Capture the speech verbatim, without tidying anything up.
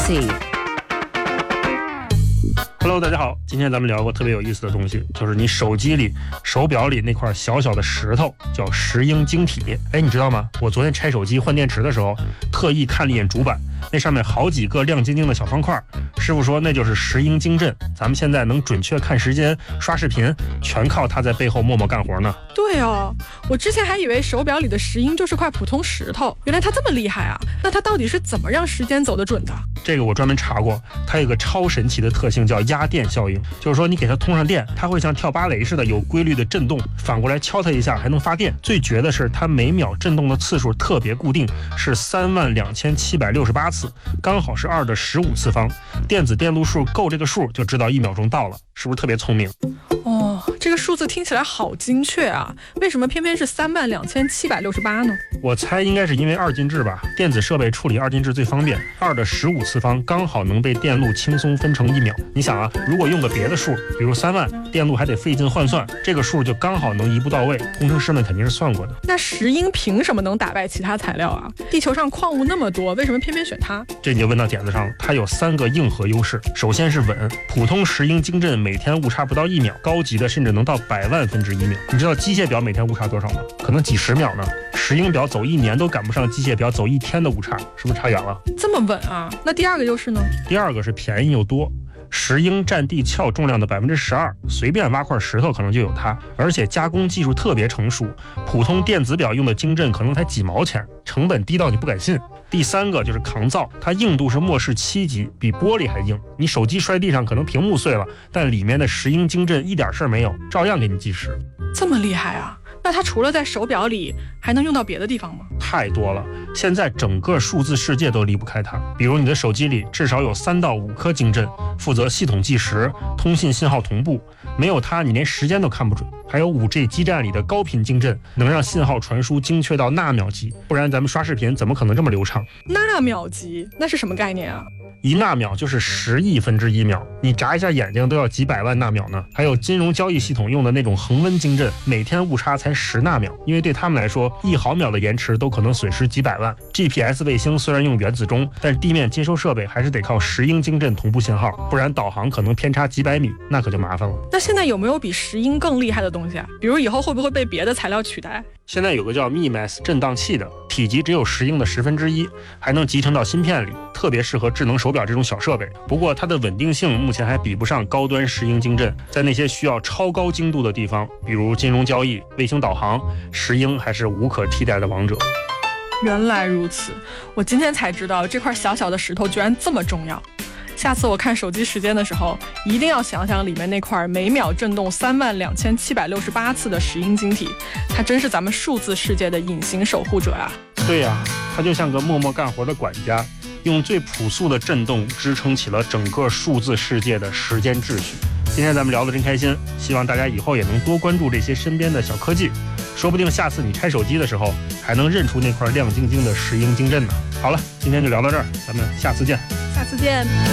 Hello， 大家好，今天咱们聊个特别有意思的东西，就是你手机里、手表里那块小小的石头，叫石英晶体。哎，你知道吗？我昨天拆手机换电池的时候，特意看了一眼主板，那上面好几个亮晶晶的小方块，师傅说那就是石英晶阵。咱们现在能准确看时间、刷视频，全靠它在背后默默干活呢。 对哦，我之前还以为手表里的石英就是块普通石头，原来它这么厉害啊！那它到底是怎么让时间走得准的？ 这个我专门查过，它有个超神奇的特性叫压电效应，就是说你给它通上电，它会像跳芭蕾似的有规律的震动，反过来敲它一下还能发电。最绝的是它每秒震动的次数特别固定，是三万两千七百六十八次，刚好是二的十五次方。电子电路数够这个数，就知道一秒钟到了，是不是特别聪明？ 哦，这个数字听起来好精确啊！为什么偏偏是三万两千七百六十八呢？ 我猜应该是因为二进制吧，电子设备处理二进制最方便，二的十五次方刚好能被电路轻松分成一秒。你想啊，如果用个别的数，比如三万，电路还得费劲换算，这个数就刚好能一步到位。工程师们肯定是算过的。 那石英凭什么能打败其他材料啊？地球上矿物那么多，为什么偏偏选它？ 这你就问到点子上了，它有三个硬核优势。首先是稳，普通石英晶阵每天误差不到一秒，高级的甚至能到百万分之一秒。你知道机械表每天误差多少吗？可能几十秒呢。石英表走一年都赶不上机械表走一天的误差，是不是差远了？ 这么稳啊？那第二个优势呢？ 第二个是便宜又多。石英占地壳重量的百分之十二，随便挖块石头可能就有它，而且加工技术特别成熟，普通电子表用的晶阵可能才几毛钱，成本低到你不敢信。第三个就是抗造，它硬度是默氏七级，比玻璃还硬。你手机摔地上可能屏幕碎了，但里面的石英晶阵一点事儿没有，照样给你计时。 这么厉害啊？那它除了在手表里，还能用到别的地方吗？ 太多了，现在整个数字世界都离不开它。比如你的手机里至少有三到五颗晶阵，负责系统计时、通信信号同步，没有它你连时间都看不准。还有 五 G 基站里的高频晶阵，能让信号传输精确到纳秒级，不然咱们刷视频怎么可能这么流畅？ 纳秒级那是什么概念啊？ 一纳秒就是十亿分之一秒，你眨一下眼睛都要几百万纳秒呢。还有金融交易系统用的那种恒温晶阵，每天误差才十纳秒，因为对他们来说，一毫秒的延迟都可能损失几百万。G P S 卫星虽然用原子钟，但地面接收设备还是得靠石英晶阵同步信号，不然导航可能偏差几百米，那可就麻烦了。 那现在有没有比石英更厉害的东西啊？比如以后会不会被别的材料取代？ 现在有个叫 M I M A S 振荡器的，体积只有石英的十分之一，还能集成到芯片里，特别适合智能手表这种小设备。不过它的稳定性目前还比不上高端石英晶阵，在那些需要超高精度的地方，比如金融交易、卫星导航，石英还是无可替代的王者。 原来如此，我今天才知道这块小小的石头居然这么重要。下次我看手机时间的时候，一定要想想里面那块每秒震动三万两千七百六十八次的石英晶体，它真是咱们数字世界的隐形守护者啊！ 对呀、啊，它就像个默默干活的管家，用最朴素的震动支撑起了整个数字世界的时间秩序。今天咱们聊得真开心，希望大家以后也能多关注这些身边的小科技，说不定下次你拆手机的时候还能认出那块亮晶晶的石英晶阵呢。好了，今天就聊到这儿，咱们下次见。 下次见。